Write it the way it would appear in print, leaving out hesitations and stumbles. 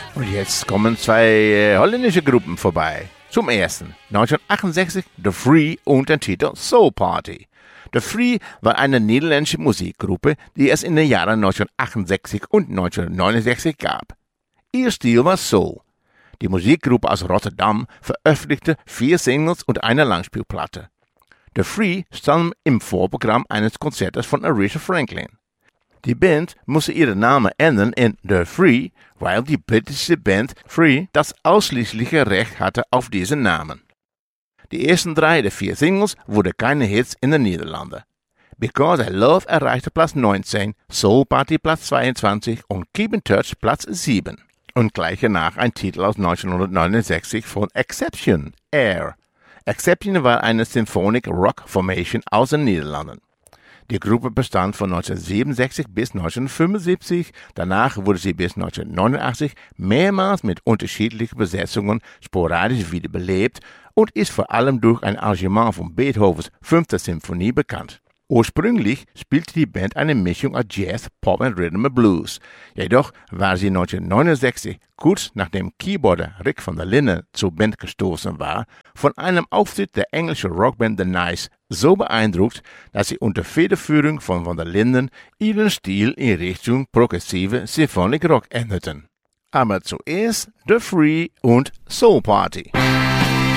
Und jetzt kommen zwei holländische Gruppen vorbei. Zum ersten, 1968, The Free und den Titel Soul Party. The Free war eine niederländische Musikgruppe, die es in den Jahren 1968 und 1969 gab. Ihr Stil war Soul. Die Musikgruppe aus Rotterdam veröffentlichte 4 Singles und eine Langspielplatte. The Free stand im Vorprogramm eines Konzertes von Aretha Franklin. Die Band musste ihren Namen ändern in The Free, weil die britische Band Free das ausschließliche Recht hatte auf diesen Namen. Die ersten 3 der 4 Singles wurden keine Hits in den Niederlanden. Because I Love erreichte Platz 19, Soul Party Platz 22 und Keep in Touch Platz 7. Und gleich danach ein Titel aus 1969 von Exception, Air. Exception war eine Symphonic Rock Formation aus den Niederlanden. Die Gruppe bestand von 1967 bis 1975, danach wurde sie bis 1989 mehrmals mit unterschiedlichen Besetzungen sporadisch wiederbelebt und ist vor allem durch ein Arrangement von Beethovens 5. Symphonie bekannt. Ursprünglich spielte die Band eine Mischung aus Jazz, Pop und Rhythm and Blues. Jedoch war sie 1969, kurz nachdem Keyboarder Rick van der Linden zur Band gestoßen war, von einem Auftritt der englischen Rockband The Nice so beeindruckt, dass sie unter Federführung von Van der Linden ihren Stil in Richtung progressive Symphonic Rock änderten. Aber zuerst The Free und Soul Party.